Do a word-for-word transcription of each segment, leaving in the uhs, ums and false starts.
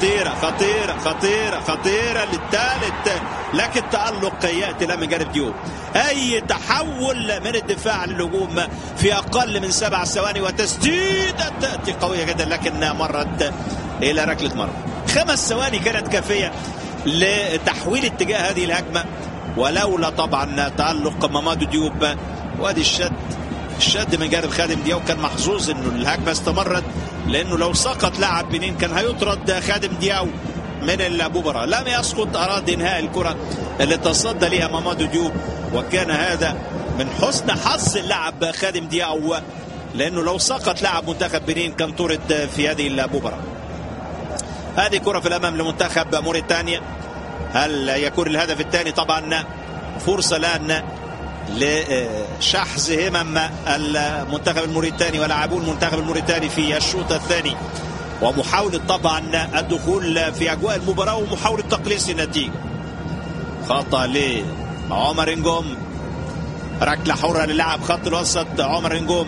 خطيرة خطيرة خطيرة خطيرة للثالث، لكن تألق يأتي لا من جانب ديوب. أي تحول من الدفاع للهجوم في أقل من سبع ثواني، وتسديدة تأتي قوية جدا لكن مرت إلى ركلة مرمى. خمس ثواني كانت كافية لتحويل اتجاه هذه الهجمة، ولولا طبعا تألق مامادو ديوب. وادي الشد الشد من جانب خادم دياو. كان محظوظ انه الهجمه استمرت، لانه لو سقط لاعب بنين كان هيطرد خادم دياو من المباراه. لم يسقط، اراد انهاء الكره اللي تصدى لها مامادو ديوب، وكان هذا من حسن حظ اللاعب خادم دياو، لانه لو سقط لاعب منتخب بنين كان طرد في هذه المباراه. هذه كره في الامام لمنتخب موريتانيا. هل يكون الهدف الثاني؟ طبعا فرصه الان لشحذ همم المنتخب الموريتاني ولاعبو المنتخب الموريتاني في الشوط الثاني، ومحاولة طبعا الدخول في أجواء المباراة ومحاولة تقليص النتيجة. خطأ لعمر نجوم، ركلة حرة للاعب خط الوسط عمر نجوم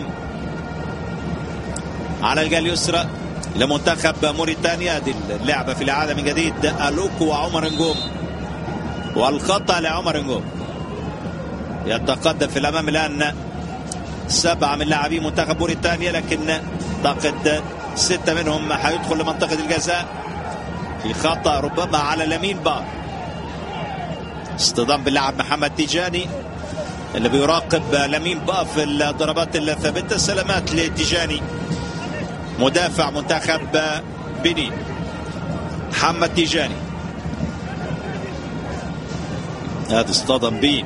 على الجهة اليسرى لمنتخب موريتانيا. دي اللعبة في الإعادة من جديد، ألوكو وعمر نجوم، والخطأ لعمر نجوم. يتقدم في الأمام الآن سبعة من لاعبي منتخب موريتانيا، لكن أعتقد ستة منهم هيدخل لمنطقة الجزاء في خطأ ربما على لامين با. اصطدام باللاعب محمد تيجاني اللي بيراقب لامين با في الضربات الثابتة. سلامات لتيجاني مدافع منتخب بنين. محمد تيجاني هذا اصطدم به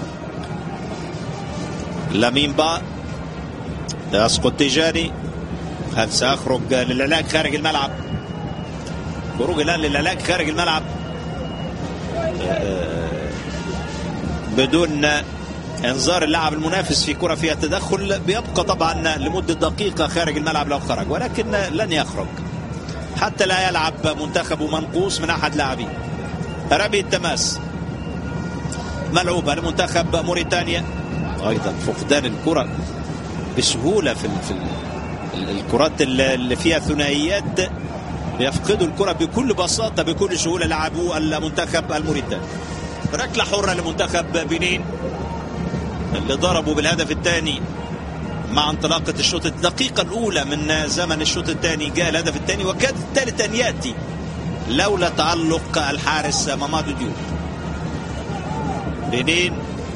لامين با، يسقط تيجاني. هل سيخرج للعلاج خارج الملعب؟ خروج الآن للعلاج خارج الملعب بدون انذار اللاعب المنافس في كرة فيها تدخل. بيبقى طبعا لمدة دقيقة خارج الملعب لو خرج، ولكن لن يخرج حتى لا يلعب منتخب منقوص من أحد لاعبين. رمي التماس ملعوبة لمنتخب موريتانيا. ايضا فقدان الكره بسهوله في في الكرات اللي فيها ثنائيات، يفقدوا الكره بكل بساطه بكل سهوله لاعبو المنتخب الموريتاني. ركله حره لمنتخب بنين اللي ضربوا بالهدف الثاني مع انطلاقه الشوط. الدقيقه الاولى من زمن الشوط الثاني جاء الهدف الثاني، وكان الثالث ان ياتي لولا تألق الحارس مامادو ديوب. بنين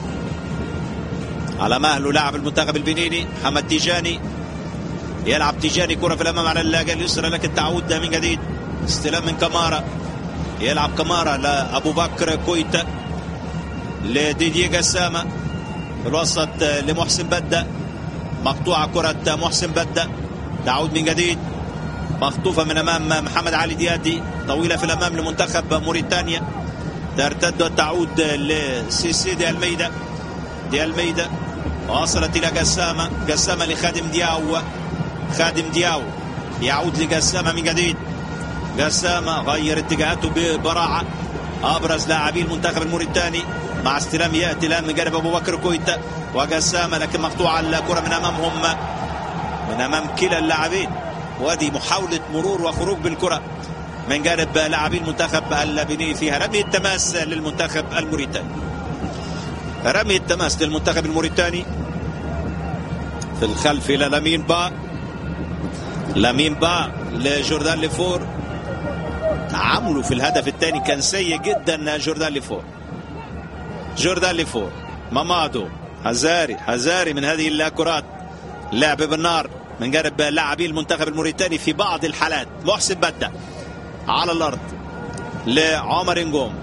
على مهله لاعب المنتخب البنيني محمد تيجاني. يلعب تيجاني كرة في الأمام على الجهة اليسرى، لكن تعود من جديد. استلام من كمارا، يلعب كمارا لأبو بكر كويتا لديديه جسامة في الوسط لمحسن بدة. مقطوعة كرة محسن بدة، تعود من جديد مخطوفة من أمام محمد علي ديادي، طويلة في الأمام لمنتخب موريتانيا. ترتد وتعود لسيسي دي الميدا دي الميدا وصلت إلى جسامة. جسامة لخادم دياو، خادم دياو يعود لجسامة من جديد. جسامة غير اتجاهاته ببراعة، أبرز لاعبي المنتخب الموريتاني. مع استلام يأتي الآن من جانب أبو بكر كويتا وجسامة، لكن مقطوعة الكرة من أمامهم من أمام كلا اللاعبين. وهذه محاولة مرور وخروج بالكرة من جانب لاعبي المنتخب البنيني. فيها رمي التماس للمنتخب الموريتاني. رمي التماس للمنتخب الموريتاني في الخلف إلى لامين با. لامين با لجوردان ليفور. تعامله في الهدف الثاني كان سيء جدا. جوردان ليفور جوردان ليفور مامادو حذاري حذاري من هذه الكرات. لعب بالنار من جانب لاعبي المنتخب الموريتاني في بعض الحالات. محسن بدة على الأرض لعمر نجوم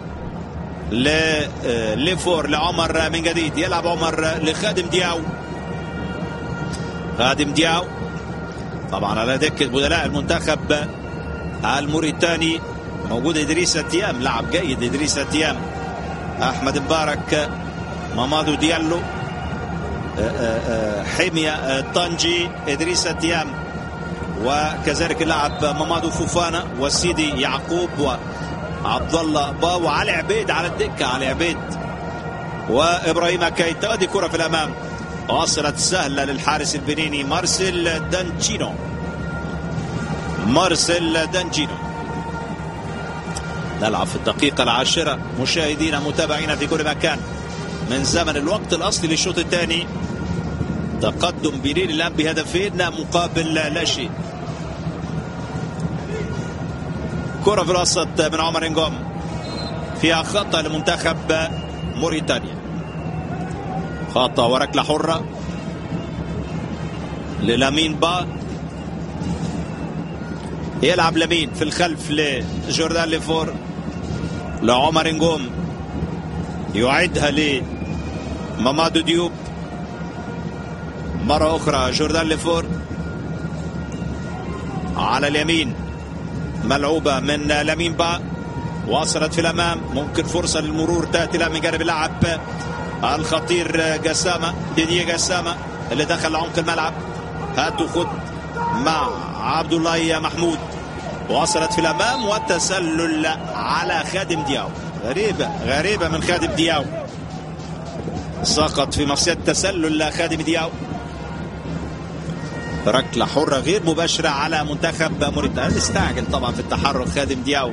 لليفور لعمر من جديد. يلعب عمر لخادم دياو. خادم دياو طبعا على دكة بدلاء المنتخب الموريتاني موجود إدريس تيام، لاعب جيد إدريس تيام. أحمد مبارك، مامادو ديالو، حمية طنجي، إدريس تيام، وكذلك اللاعب مامادو فوفانا والسيدي يعقوب وعبد الله با وعلي عبيد على الدكة. علي عبيد وإبراهيم كايتا. هذه كرة في الأمام وصلت سهلة للحارس البنيني مارسيل دانجينو. مارسيل دانجينو نلعب في الدقيقة العاشرة مشاهدينا متابعينا في كل مكان من زمن الوقت الأصلي للشوط الثاني. تقدم بنين الآن بهدفين مقابل لا شيء. كرة في الوسط من عمر نجوم فيها خطأ لمنتخب موريتانيا. خطأ وركلة حرة للامين با. يلعب لمين في الخلف لجوردان ليفور لعمر نجوم، يعيدها لمامادو ديوب. مرة أخرى جوردان ليفور على اليمين، ملعوبة من لامين با، واصلت في الأمام، ممكن فرصة للمرور تأتي الآن من جانب اللاعب الخطير جسامة، ديديه جسامة اللي دخل عمق الملعب. هاتوا خد مع عبد الله محمود، وصلت في الأمام والتسلل على خادم دياو. غريبة غريبة من خادم دياو، سقط في مصيدة تسلل خادم دياو. ركلة حرة غير مباشرة على منتخب موريتانيا. استعجل طبعا في التحرك خادم دياو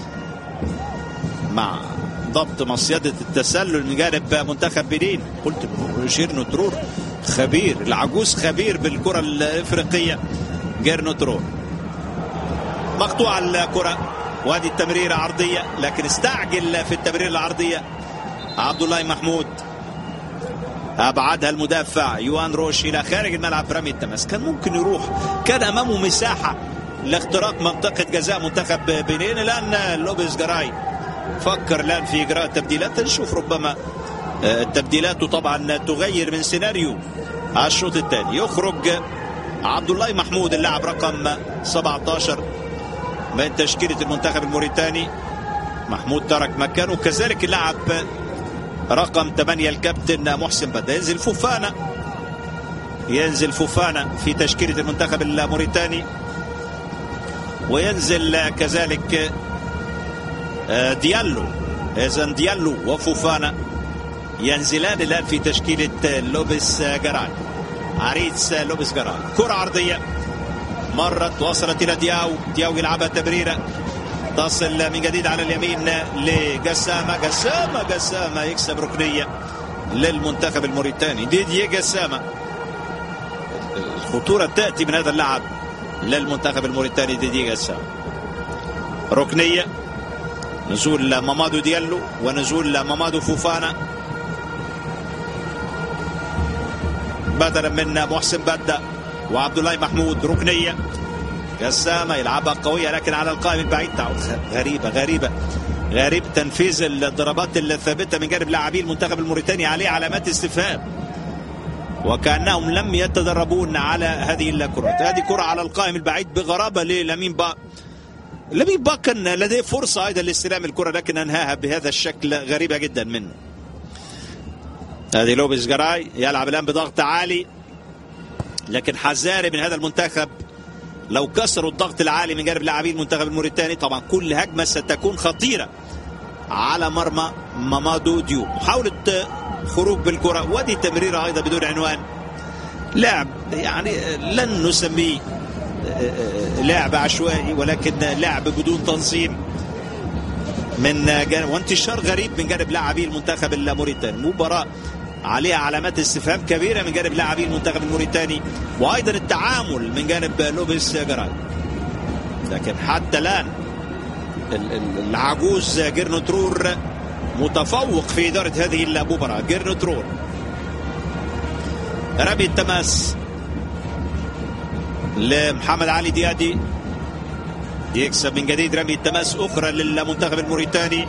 مع ضبط مصيدة التسلل من جانب منتخب بنين. قلت جيرنو ترور خبير، العجوز خبير بالكرة الإفريقية جيرنو ترور. مقطوعة الكرة، وادي التمريرة عرضية، لكن استعجل في التمرير العرضية عبد الله محمود. أبعدها المدافع يوان روش إلى خارج الملعب. رمي التماس كان ممكن يروح، كان أمامه مساحة لاختراق منطقة جزاء منتخب بنين. الآن لوبيز جراي فكر الآن في إجراء تبديلات. نشوف ربما التبديلات طبعا تغير من سيناريو الشوط الثاني. يخرج عبد الله محمود اللاعب رقم سبعة عشر من تشكيلة المنتخب الموريتاني. محمود ترك مكانه، كذلك اللاعب رقم ثمانية الكابتن محسن بدأ. ينزل فوفانا، ينزل فوفانا في تشكيلة المنتخب الموريتاني، وينزل كذلك ديالو. إذن ديالو وفوفانا ينزلان الآن في تشكيلة لوبيس جراي، عريس لوبيس جراي. كرة عرضية مرت، وصلت إلى دياو، دياو يلعبها تمريرة، تصل من جديد على اليمين لجسامة. جسامة جسامة يكسب ركنية للمنتخب الموريتاني. ديديه جسامة. الخطورة تأتي من هذا اللاعب للمنتخب الموريتاني ديديه جسامة. ركنية، نزول مامادو ديالو ونزول مامادو فوفانا بدلا من محسن بدأ وعبد الله محمود. ركنية، جسامة يلعبها قوية لكن على القائم البعيد. تعود غريبة غريبة غريب تنفيذ الضربات الثابتة من جانب لاعبي المنتخب الموريتاني، عليه علامات استفهام وكأنهم لم يتدربون على هذه الكرات. هذه كرة على القائم البعيد بغرابة للامين با. لامين با كان لديه فرصة أيضا لاستلام الكرة لكن أنهاها بهذا الشكل، غريبة جدا منه. هذه لوبيس جراي يلعب الآن بضغط عالي، لكن حذاري من هذا المنتخب لو كسروا الضغط العالي من جانب لاعبي المنتخب الموريتاني. طبعا كل هجمة ستكون خطيرة على مرمى مامادو ديوب. محاولة خروج بالكرة، ودي تمريرة أيضا بدون عنوان. لعب يعني لن نسميه لعب عشوائي، ولكن لعب بدون تنظيم من جانب، وانتشار غريب من جانب لاعبي المنتخب الموريتاني. مباراة عليها علامات استفهام كبيرة من جانب لاعبي المنتخب الموريتاني، وأيضا التعامل من جانب لوبيس جراي. لكن حتى الآن العجوز جيرنو ترور متفوق في إدارة هذه المباراة. جيرنو ترور، رمي التماس لمحمد علي ديادي، يكسب من جديد. رمي التماس أخرى للمنتخب الموريتاني،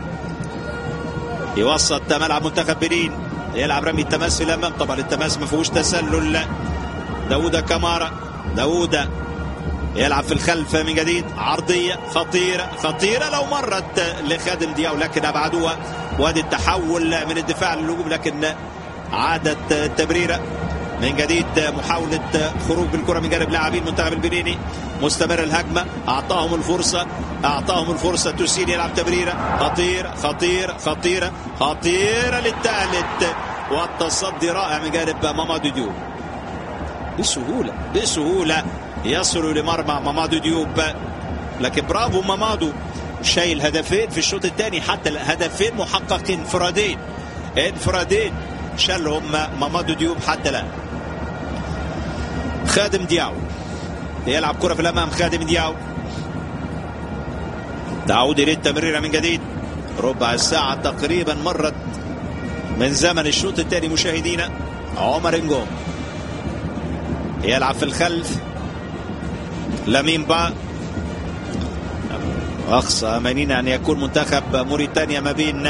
يوسط ملعب منتخب بنين، يلعب رمي التماس في الأمام. طبعا التماس ما فيهوش تسلل. داوود كامارا، داوود يلعب في الخلف من جديد. عرضية خطيرة خطيرة لو مرت لخادم دياو لكن أبعدوها. وادي التحول من الدفاع للهجوم لكن عادت التمريرة من جديد. محاولة خروج بالكرة من جانب لاعبين المنتخب البنيني. مستمر الهجمة، أعطاهم الفرصة أعطاهم الفرصة تسيل يلعب تمريرة خطيرة خطيرة خطيرة خطيرة للثالث، والتصدي رائع من جانب مامادو ديوب. بسهولة بسهولة يصلوا لمرمى مامادو ديوب، لكن برافو مامادو شايل هدفين في الشوط الثاني، حتى هدفين محققين انفرادين انفرادين شالهم مامادو ديوب حتى الآن. خادم دياو يلعب كرة في الأمام. خادم دياو تعود إلى التمريرة من جديد. ربع ساعة تقريبا مرت من زمن الشوط الثاني مشاهدينا. عمر نجوم يلعب في الخلف. لامين با. أقصى أمانينا أن يكون منتخب موريتانيا ما بين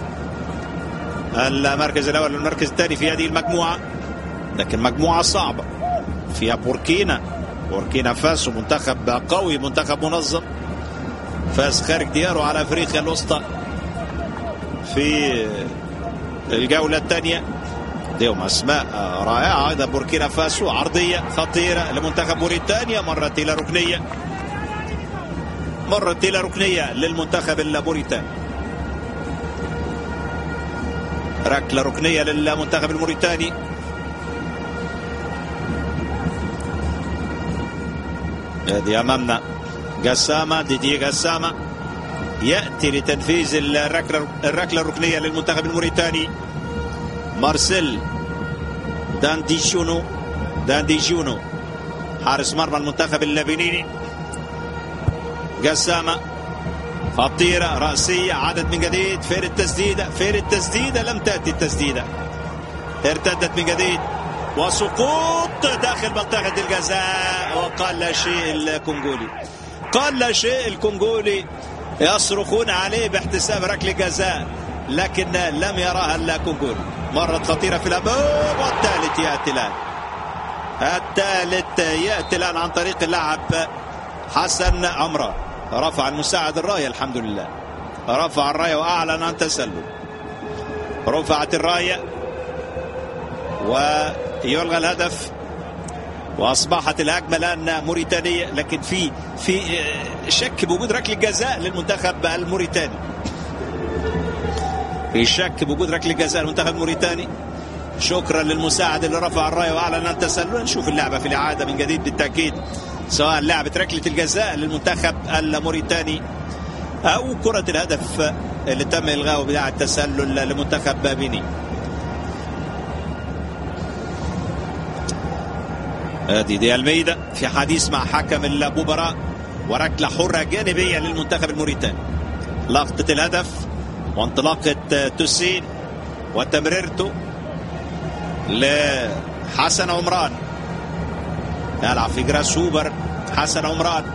المركز الأول والمركز الثاني في هذه المجموعة، لكن مجموعة صعبة فيها بوركينا بوركينا فاسو، منتخب قوي، منتخب منظم، فاز خارج دياره على أفريقيا الوسطى في الجولة الثانية. لهم أسماء رائعة أيضا. بوركينا فاسو عرضية خطيرة لمنتخب موريتانيا، مرت إلى ركنية مرت إلى ركنية للمنتخب الموريتاني. ركلة ركنية للمنتخب الموريتاني. هذه أمامنا جسامة، ديدي جسامة يأتي لتنفيذ الركلة الركلة الركنية للمنتخب الموريتاني. مارسيل دانديجونو دانديجونو حارس مرمى المنتخب اللبناني. جسامة خطيرة رأسية، عدد من جديد. فين التسديدة؟ فين التسديدة؟ لم تأتي التسديدة، ارتدت من جديد وسقوط داخل منطقة الجزاء. وقال لا شيء الكونغولي، قال لا شيء الكونغولي، يصرخون عليه باحتساب ركلة جزاء، لكن لم يراها الكونغولي. مرت خطيرة في الأمام، والثالث يأتي الآن الثالث يأتي الآن عن طريق اللاعب حسن عمران. رفع المساعد الراية، الحمد لله رفع الراية وأعلن عن تسلل. رفعت الراية ويلغى الهدف، واصبحت الهجمه الان موريتانيه، لكن في في شك بوجود ركله جزاء للمنتخب الموريتاني. في شك بوجود ركله جزاء للمنتخب الموريتاني. شكرا للمساعد اللي رفع الرايه واعلن عن تسلل. نشوف اللعبه في الاعاده من جديد بالتاكيد، سواء لعبه ركله الجزاء للمنتخب الموريتاني او كره الهدف اللي تم الغائه بتاع التسلل لمنتخب بنين. هذه دي الميدة في حديث مع حكم المباراة، وركلة حرة جانبية للمنتخب الموريتاني. لقطة الهدف وانطلاقة توسين وتمريرته لحسن عمران. يلعب في جراس سوبر حسن عمران.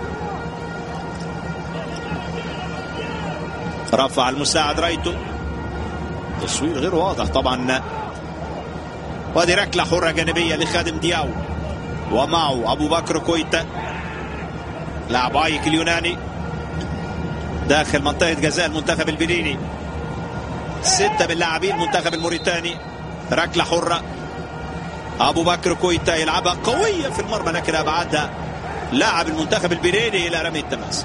رفع المساعد رايتو، تصوير غير واضح طبعا. وهذه ركلة حرة جانبية لخادم دياو، ومعه أبو بكر كويتا لاعب عايك اليوناني داخل منطقة جزاء المنتخب البنيني. ستة من لاعبين المنتخب الموريتاني. ركلة حرة، أبو بكر كويتا يلعبها قوية في المرمى، لكن أبعدها لاعب المنتخب البنيني إلى رمي التماس.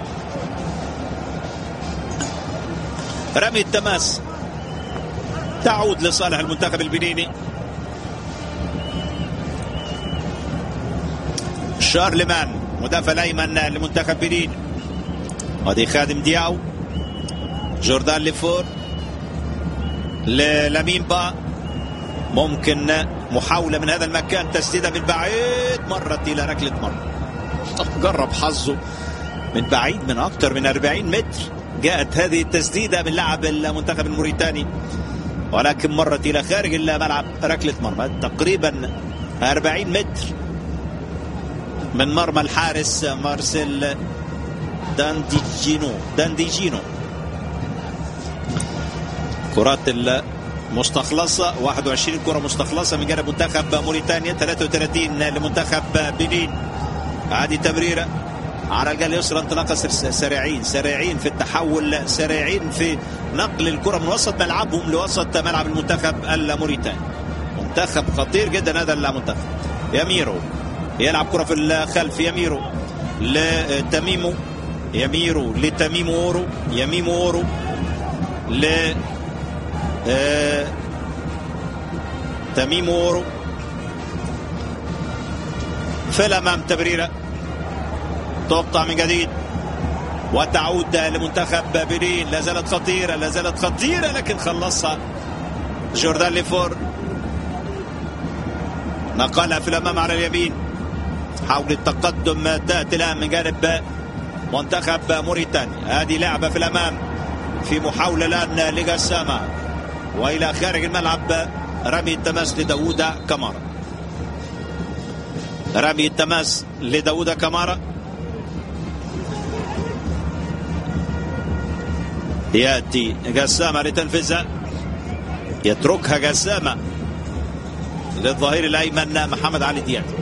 رمي التماس تعود لصالح المنتخب البنيني. شارلمان مدافع الايمن لمنتخب بنين. ودي خادم دياو، جوردان ليفور للامين با. ممكن محاولة من هذا المكان، تسديدة من بعيد، مرت إلى ركلة مرمى. جرب حظه من بعيد من أكثر من أربعين متر. جاءت هذه التسديدة من لاعب المنتخب الموريتاني، ولكن مرت إلى خارج الملعب، ركلة مرمى تقريبا أربعين متر من مرمى الحارس مارسيل دانديجينو دانديجينو. كرات المستخلصة واحد وعشرين كرة مستخلصة من جانب منتخب موريتانيا، ثلاثة وثلاثين لمنتخب بنين. هذه تمريرة على الجهة اليسرى، انطلاقة سريعين سريعين في التحول، سريعين في نقل الكرة من وسط ملعبهم لوسط ملعب المنتخب الموريتاني. منتخب خطير جدا هذا المنتخب. يميرو يلعب كرة في الخلف، يميرو لتميمو، يميرو لتميمو أورو، يميمو أورو ل آه... تميمو أورو في الأمام. تمريرة تقطع من جديد، وتعود لمنتخب بنين. لا زالت خطيرة لا زالت خطيرة لكن خلصها جوردان ليفور، نقلها في الأمام على اليمين. حاول التقدم تأتي الآن من جانب منتخب موريتانيا. هذه لعبة في الأمام في محاولة الآن لجسامة وإلى خارج الملعب. رمي التماس لداوود كمارا، رمي التماس لداوود كمارا. يأتي جسامة لتنفيذها، يتركها جسامة للظهير الأيمن محمد علي ديادي.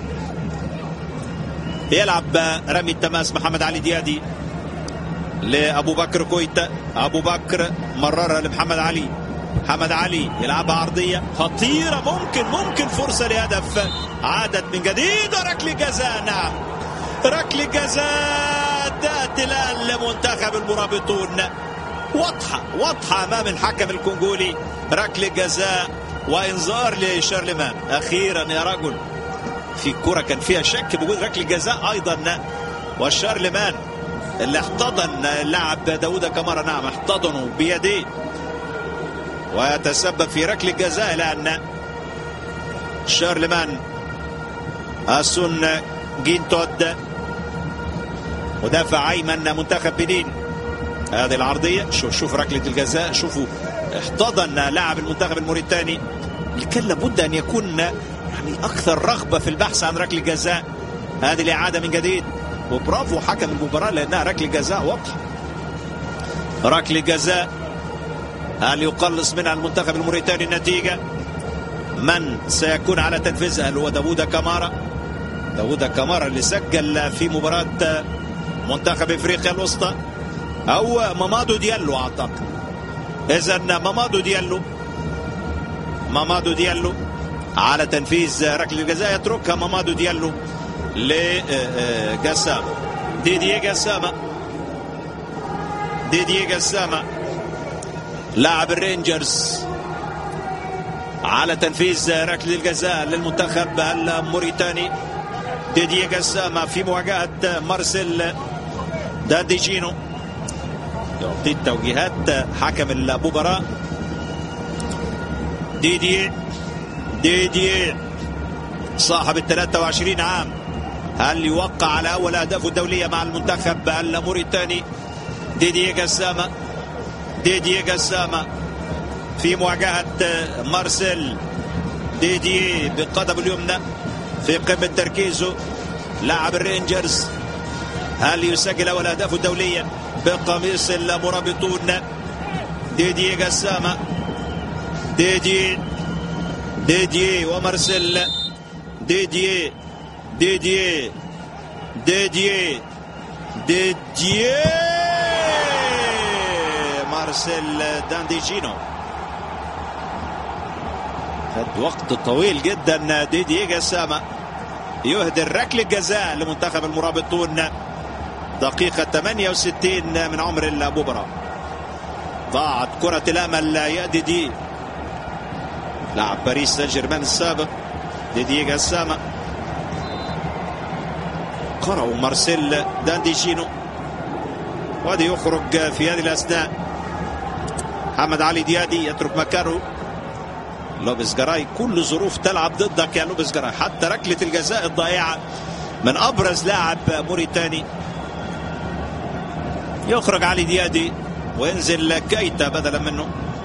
يلعب رمي التماس محمد علي ديادي لأبو بكر كويتا. أبو بكر مررها لمحمد علي، محمد علي يلعبها عرضية خطيرة، ممكن ممكن فرصة لهدف. عادت من جديد ركلة جزاء. نعم ركلة جزاء تأتي الآن لمنتخب المرابطون، واضحة واضحة أمام الحكم الكونغولي. ركلة جزاء وإنذار لشارلمان. أخيرا يا رجل، في كرة كان فيها شك بوجود ركلة جزاء أيضا، والشارلمان اللي احتضن اللاعب داوود كمارا. نعم احتضنه بيديه ويتسبب في ركلة جزاء الآن. شارلمان أسون جينتود مدافع أيمن منتخب بنين. هذه العرضية، شوف شوف ركلة الجزاء، شوفوا احتضن لاعب المنتخب الموريتاني اللي كان لابد أن يكون يعني أكثر رغبة في البحث عن ركلة جزاء. هذه الإعادة من جديد، وبرافو حكم المباراة لأنها ركلة جزاء واضحة. ركلة جزاء هل يقلص منها المنتخب الموريتاني النتيجة؟ من سيكون على تنفيذها؟ هل هو داوود كمارا؟ داوود كمارا اللي سجل في مباراة منتخب افريقيا الوسطى، او مامادو ديالو اعتقد. اذا مامادو ديالو مامادو ديالو على تنفيذ ركله الجزاء. يتركها مامادو ديالو لجسامة. ديدييه جسامة ديدييه جسامة لاعب الرينجرز على تنفيذ ركله الجزاء للمنتخب الموريتاني. ديدييه جسامة في مواجهة مارسيل دانديجينو. يعطي توجيهات حكم المباراة. ديدييه ديدييه صاحب ال ثلاثة وعشرين عام، هل يوقع على أول أهدافه الدولية مع المنتخب الموريتاني؟ ديدييه جسامة ديدييه جسامة في مواجهة مارسيل. ديدييه بقدم اليمنى في قمة تركيزه، لاعب الرينجرز، هل يسجل أول أهدافه الدولية بقميص المرابطون؟ ديدييه جسامة ديدييه ديدييه ومارسيل. ديدييه ديدييه ديدييه ديدييه مارسيل دانديجينو. خد وقت طويل جدا ديدييه جسامة يهدر ركلة جزاء لمنتخب المرابطون. دقيقة ثمانية وستين من عمر المباراة. ضاعت كرة الأمل يا ديدي، لاعب باريس سان جيرمان السابق. ديدييه جسامة قرأوا مارسيل دانديجينو، وهذا يخرج في هذه الأثناء. محمد علي ديادي يترك مكانه لوبيس جاراي. كل ظروف تلعب ضدك يا لوبيس جاراي، حتى ركلة الجزاء الضائعة من أبرز لاعب موريتاني. يخرج علي ديادي وينزل كايتا بدلا منه.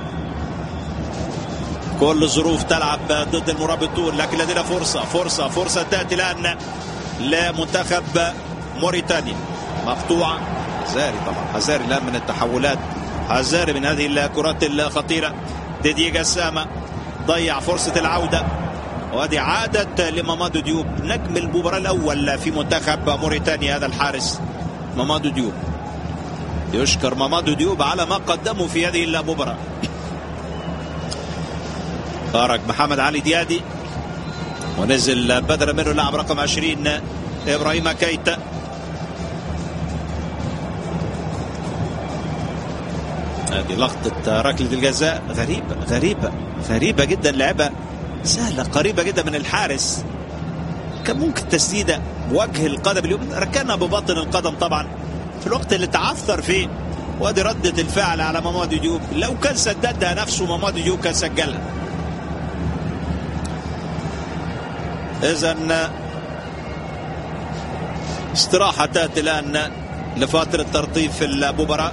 كل ظروف تلعب ضد المرابطون، لكن لدينا فرصة فرصة فرصة تأتي الآن لمنتخب موريتانيا. مقطوعة. حذاري طبعا، حذاري الآن من التحولات، حذاري من هذه الكرات الخطيرة. ديدييه جسامة ضيع فرصة العودة، وهذه عادة لمامادو ديوب نجم المباراة الأول في منتخب موريتانيا. هذا الحارس مامادو ديوب، يشكر مامادو ديوب على ما قدمه في هذه المباراة. خرج محمد علي ديادي ونزل بدلا منه لاعب رقم عشرين إبراهيم كايتا. هذه لقطة ركلة الجزاء غريبة غريبة غريبة جدا، لعبة سهلة قريبة جدا من الحارس. كان ممكن تسديدة بوجه القدم اليمنى، ركنها ببطن القدم طبعا في الوقت اللي تعثر فيه. وادي ردة الفعل على مامادو ديوب، لو كان سددها نفسه مامادو ديوب كان سجلها. إذن استراحة تأتي الآن لفترة ترطيب في المباراة.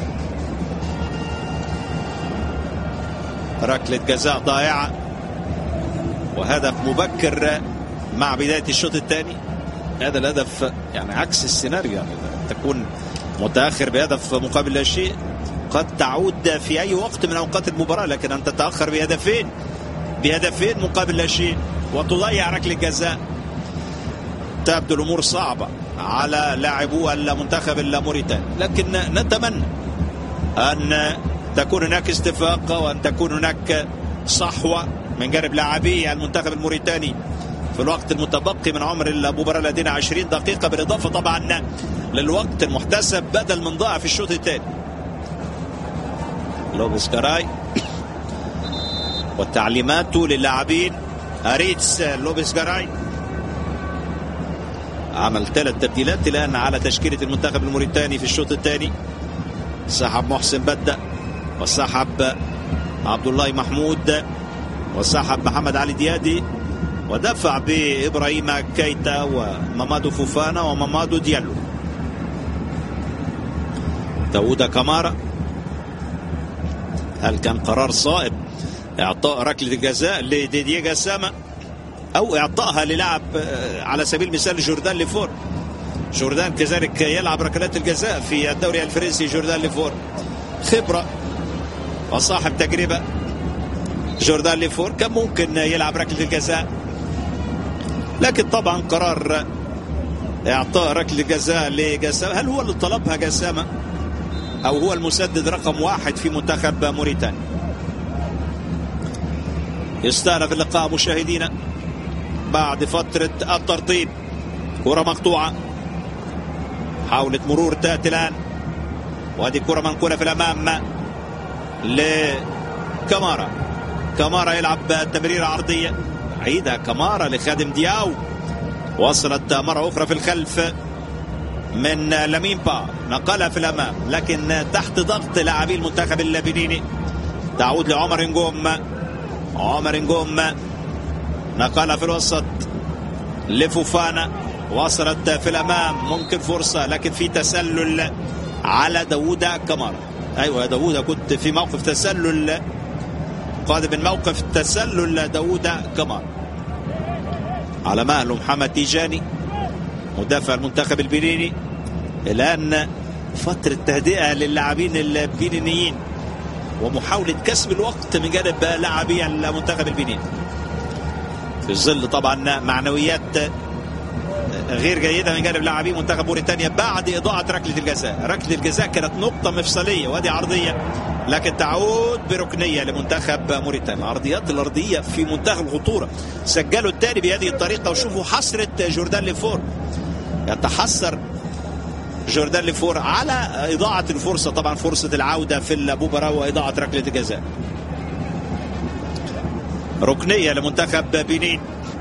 ركلة جزاء ضائعة وهدف مبكر مع بداية الشوط الثاني. هذا الهدف يعني عكس السيناريو، يعني تكون متأخر بهدف مقابل لا شيء قد تعود في أي وقت من أوقات المباراة، لكن أن تتأخر بهدفين بهدفين مقابل لا شيء وتضيع ركلة جزاء، تبدو الأمور صعبة على لاعبو المنتخب الموريتاني. لكن نتمنى أن تكون هناك استفاقة وأن تكون هناك صحوة من جانب لاعبي المنتخب الموريتاني في الوقت المتبقي من عمر المباراة. لدينا عشرين دقيقة بالإضافة طبعا للوقت المحتسب بدل من ضاع في الشوط الثاني. لوبيس كاراي والتعليمات للاعبين. أريتس لوبيس كاراي عمل ثلاث تبديلات الآن على تشكيلة المنتخب الموريتاني في الشوط الثاني. سحب محسن بدأ وسحب عبد الله محمود وسحب محمد علي ديادي ودفع بإبراهيم كيتا ومامادو فوفانا ومامادو ديالو. داوود كامارا، هل كان قرار صائب إعطاء ركلة الجزاء لديديه جسامة أو إعطائها للاعب على سبيل المثال جوردان ليفور؟ جوردان كذلك يلعب ركلات الجزاء في الدوري الفرنسي. جوردان ليفور خبرة وصاحب تجربة. جوردان ليفور كان ممكن يلعب ركلة الجزاء، لكن طبعا قرار إعطاء ركلة الجزاء لجسامة. هل هو اللي طلبها جسامة أو هو المسدد رقم واحد في منتخب موريتانيا؟ يستأنف اللقاء مشاهدينا بعد فترة الترطيب. كرة مقطوعة، حاولت مرور تأتي الآن، وهذه كرة منقولة في الأمام لكامارا. كامارا يلعب تمريرة عرضية، عيدها كامارا لخادم دياو، وصلت مرة أخرى في الخلف من لامينبا، نقلها في الأمام لكن تحت ضغط لاعبي المنتخب اللبناني. تعود لعمر نجوم. عمر نجوم نقلها في الوسط لفوفانا، وصلت في الأمام، ممكن فرصة لكن في تسلل على داوود كامارا. أيوة يا داوود، كنت في موقف تسلل، قادم من موقف تسلل داوود كامارا على مهله محمد تيجاني مدافع المنتخب البنيني. الآن فترة تهدئة للاعبين البنينيين ومحاولة كسب الوقت من جانب لاعبي المنتخب البنيني في ظل طبعا معنويات غير جيدة من جانب لاعبي منتخب موريتانيا بعد إضاعة ركلة الجزاء. ركلة الجزاء كانت نقطة مفصلية وادي عرضية لكن تعود بركنية لمنتخب موريتانيا. عرضيات الأرضية في منتهى الخطورة، سجلوا الثاني بهذه الطريقة. وشوفوا حسرة جوردان ليفور، يتحسر جوردان ليفور على إضاعة الفرصة، طبعا فرصة العودة في المباراة وإضاعة ركلة الجزاء. ركنية لمنتخب بنين.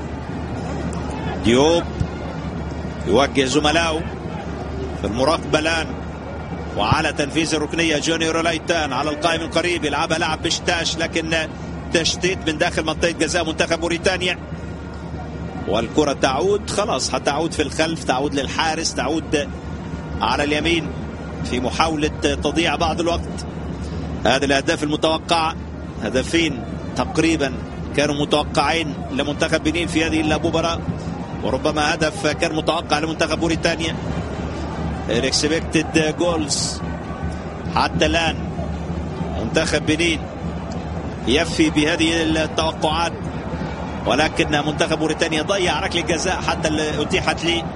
ديوب يوجه زملائه في المراقبة الآن وعلى تنفيذ الركنية. جونيور لايتان على القائم القريب، يلعبها لاعب بشتاش لكن تشتيت من داخل منطقة جزاء منتخب موريتانيا. والكرة تعود، خلاص هتعود في الخلف، تعود للحارس، تعود على اليمين في محاولة تضييع بعض الوقت. هذه الأهداف المتوقعة، هدفين تقريبا كانوا متوقعين لمنتخب بنين في هذه المباراة، وربما هدف كان متوقع لمنتخب موريتانيا. الاكسبكتد جولز حتى الآن منتخب بنين يفي بهذه التوقعات، ولكن منتخب موريتانيا ضيع ركلة جزاء حتى اللي أتيحت لي.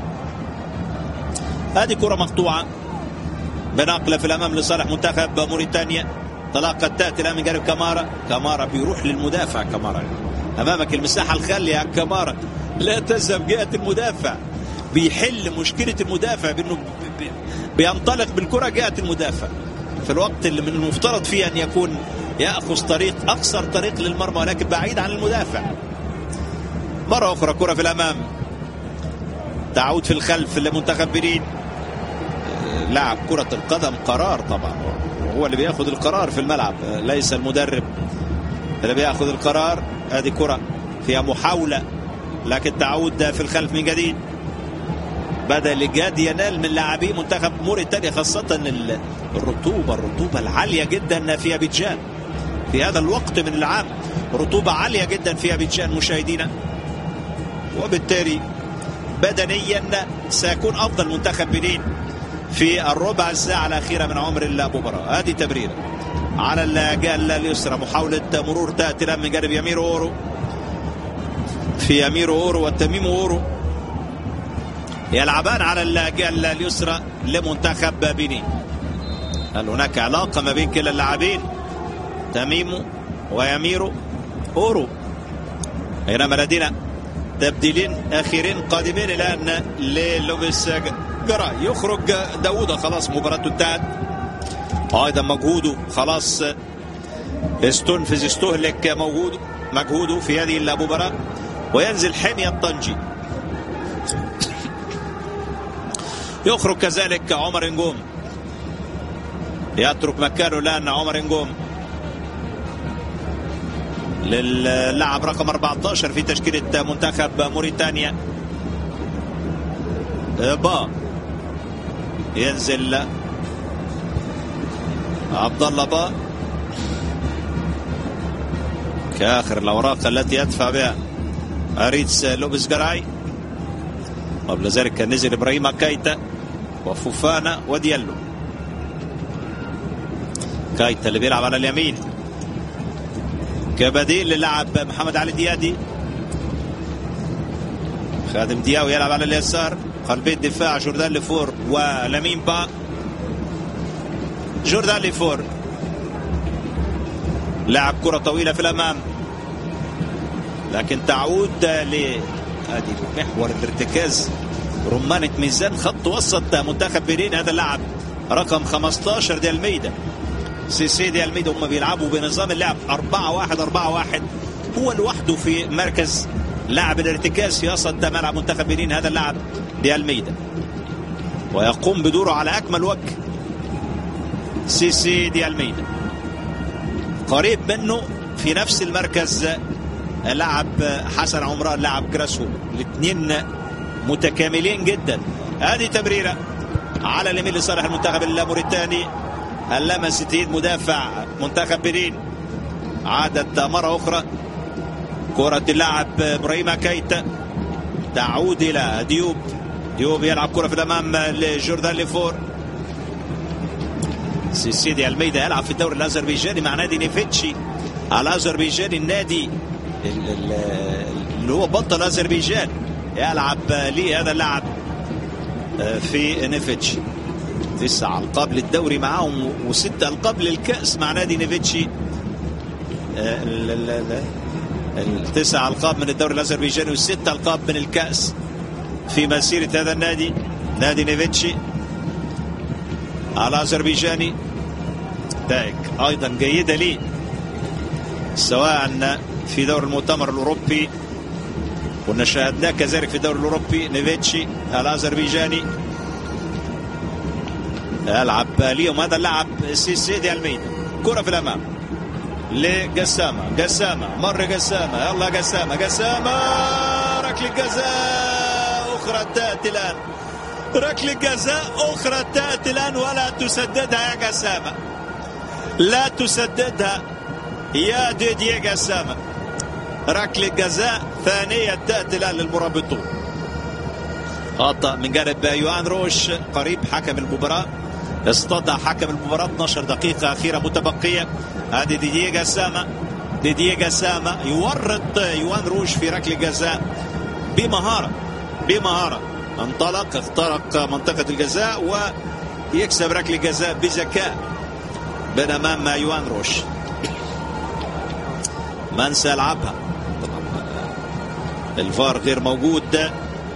هذه كرة مقطوعة بنقلة في الأمام لصالح منتخب موريتانيا. طلاقة تأتي الآن من جانب كامارا. كامارا بيروح للمدافع. كامارا أمامك المساحة الخالية. كامارا لا تذهب جهة المدافع، بيحل مشكلة المدافع بأنه بينطلق بالكرة جهة المدافع في الوقت اللي من المفترض فيه أن يكون يأخذ طريق أقصر طريق للمرمى ولكن بعيد عن المدافع. مرة أخرى كرة في الأمام تعود في الخلف لمنتخب بنين. لاعب كرة القدم قرار طبعا، هو اللي بياخد القرار في الملعب، ليس المدرب اللي بياخد القرار. هذه كرة فيها محاولة لكن تعود في الخلف من جديد. بدأ الإجهاد ينال من لاعبي منتخب موريتانيا، خاصة الرطوبة الرطوبة العالية جدا في أبيجان في هذا الوقت من العام، رطوبة عالية جدا في أبيجان مشاهدينا، وبالتالي بدنيا سيكون أفضل منتخب بنين في الربع الساعة الأخيرة من عمر المباراة. هذه تمريرة على الجهة اليسرى، محاولة مرور تأتي الآن من جانب يمير أورو، في يمير أورو والتميم أورو يلعبان على الجهة اليسرى لمنتخب بنين. هل هناك علاقة ما بين كلا اللاعبين تميم ويمير أورو؟ بينما لدينا تبديلين أخيرين قادمين الآن للوبيس جراي. يخرج داوود، خلاص مباراته انتهت، أيضا مجهوده خلاص استنفذ استهلك موجود مجهوده في هذه المباراة، وينزل حمية الطنجي. يخرج كذلك عمر نجوم، يترك مكانه الآن عمر نجوم للاعب رقم أربعة عشر في تشكيلة منتخب موريتانيا با. ينزل عبد الله با كآخر الأوراق التي يدفع بها أريتس لوبيس جراي. قبل ذلك كان نزل إبراهيم كايتا وفوفانا وديالو. كايتا اللي بيلعب على اليمين كبديل للاعب محمد علي ديادي. خادم دياو يلعب على اليسار، قلبي الدفاع جوردان ليفور ولامين با. جوردان ليفور لعب كرة طويلة في الأمام لكن تعود ل هذه محور الارتكاز، رمانة ميزان خط وسط منتخب بنين. هذا اللاعب رقم خمسة عشر دي الميدا، سيسي دي الميدا. هم بيلعبوا بنظام اللعب أربعة واحد أربعة واحد، هو لوحده في مركز لاعب الارتكاز في وسط ملعب منتخب بنين هذا اللاعب دي الميدا، ويقوم بدوره على أكمل وجه سيسي دي الميدا. قريب منه في نفس المركز لاعب حسن عمران لاعب جراسو، الاثنين متكاملين جدا. هذه تمريرة على اليمين لصالح المنتخب الموريتاني، اللمس تيد مدافع منتخب بنين. عادت مرة أخرى كرة اللاعب إبراهيم كايتا تعود إلى ديوب. ديوب يلعب كرة في الأمام لجوردان ليفور. سيسيدي الميدا يلعب في الدوري الأذربيجاني مع نادي نيفيتشي الأذربيجاني، النادي اللي هو بطل أذربيجان. يلعب ليه هذا اللاعب في نيفيتشي، تسع ألقاب للدوري معهم وست ألقاب للكأس مع نادي نيفيتشي. التسع ألقاب من الدوري الأذربيجاني والست ألقاب من الكأس في مسيرة هذا النادي، نادي نيفيتشي الأذربيجاني. نتائج أيضا جيدة ليه سواء في دور المؤتمر الأوروبي، كنا شاهدناه كذلك في الدوري الأوروبي. نيفيتشي الأذربيجاني يلعب ليهم هذا اللاعب سيسي دي الميدا. كرة في الأمام لجسامة، جسامة مر جسامة، يلا جسامة جسامة ركلة جزاء أخرى تأتي الآن، ركلة جزاء أخرى تأتي الآن ولا تسددها يا جسامة، لا تسددها يا ديدي جسامة. ركلة جزاء ثانية تأتي الآن للمرابطون. خطأ من جانب يوان روش قريب حكم المباراة، استطاع حكم المباراة اثناشر دقيقة أخيرة متبقية. هذه ديدي جسامة، ديدي جسامة يورط يوان روش في ركلة جزاء بمهارة بمهارة انطلق اخترق منطقة الجزاء ويكسب ركلة جزاء بذكاء بين أمام يوان روش. من سيلعبها؟ الفار غير موجود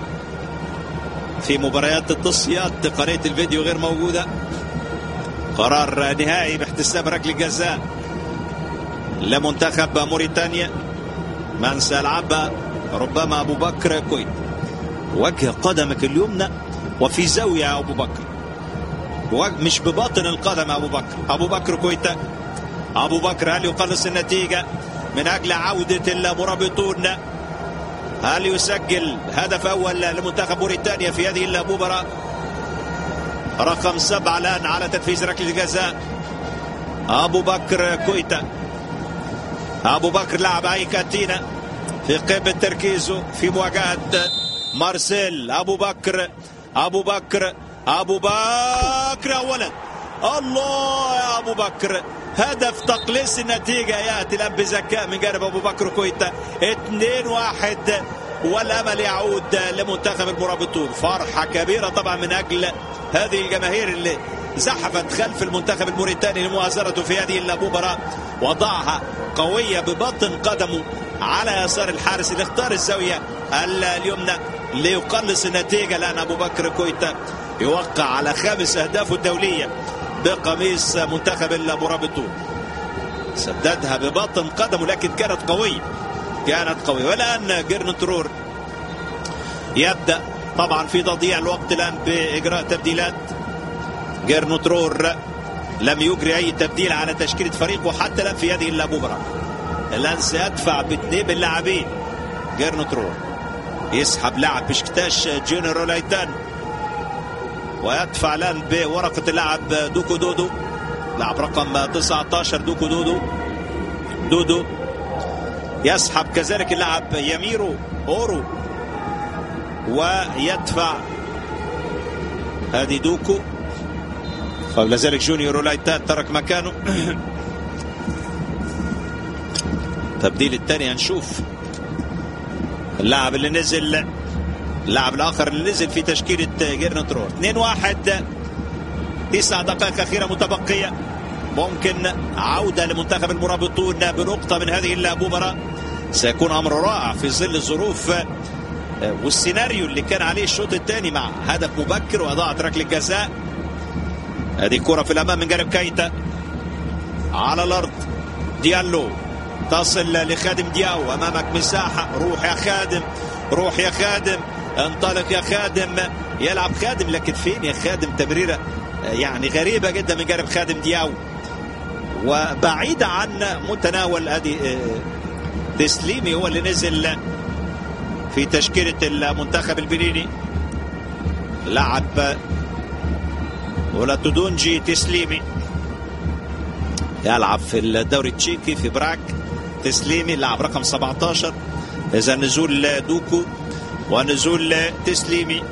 في مباريات التصفيات، تقنية الفيديو غير موجودة. قرار نهائي باحتساب ركلة جزاء لمنتخب موريتانيا. من سيلعبها؟ ربما أبو بكر كويت. وجه قدمك اليمنى وفي زاوية أبو بكر، مش بباطن القدم. أبو بكر أبو بكر كويتا أبو بكر هل يقلص النتيجة من أجل عودة المرابطون؟ هل يسجل هدف أول لمنتخب موريتانيا في هذه المباراة؟ رقم سبعة الآن على تنفيذ ركلة الجزاء أبو بكر كويتا. أبو بكر لاعب أي كاتينا في قمة تركيزه في مواجهة مارسيل. أبو بكر أبو بكر أبو بكر أولا. الله يا أبو بكر، هدف تقليص النتيجة يأتي الآن بذكاء من جانب أبو بكر كويتا. اثنين واحد والأمل يعود لمنتخب المرابطون. فرحة كبيرة طبعا من أجل هذه الجماهير اللي زحفت خلف المنتخب الموريتاني لمؤازرته في هذه المباراة. وضعها قوية ببطن قدمه على يسار الحارس اللي اختار الزاوية اليمنى ليقلص النتيجة. الآن أبو بكر كويتا يوقع على خامس أهدافه الدولية بقميص منتخب المرابطون. سددها ببطن قدمه لكن كانت قوية كانت قوية. والآن جيرنترور يبدأ طبعا في تضييع الوقت الآن بإجراء تبديلات. جيرنترور لم يجري أي تبديل على تشكيلة فريقه حتى الآن في هذه المباراة. الآن سيدفع باثنين من اللاعبين. جيرنترور يسحب لاعب بشكتاش جونيور رولايتان ويدفع الآن بورقة اللاعب دوكو دودو، لاعب رقم تسعة عشر دوكو دودو. دودو يسحب كذلك اللاعب يميرو أورو ويدفع هذه دوكو. قبل ذلك جونيور رولايتان ترك مكانه. تبديل الثاني هنشوف اللاعب اللي نزل، اللاعب الاخر اللي نزل في تشكيله جيرنترور. اثنين واحد تسع دقائق اخيره متبقيه. ممكن عوده لمنتخب المرابطون بنقطه من هذه المباراه. سيكون امر رائع في ظل الظروف والسيناريو اللي كان عليه الشوط الثاني مع هدف مبكر واضاعت ركله جزاء. هذه كره في الامام من جانب كايتا على الارض. ديالو تصل لخادم دياو. امامك مساحه، روح يا خادم روح يا خادم انطلق يا خادم. يلعب خادم لكن فين يا خادم؟ تمريره يعني غريبه جدا من جانب خادم دياو وبعيده عن متناول. ادي تسليمي هو اللي نزل في تشكيله المنتخب البنيني. لعب ولا تودونجي تسليمي يلعب في الدوري التشيكي في براك. تسليمي لاعب رقم سبعة عشر. اذا نزول دوكو ونزول تسليمي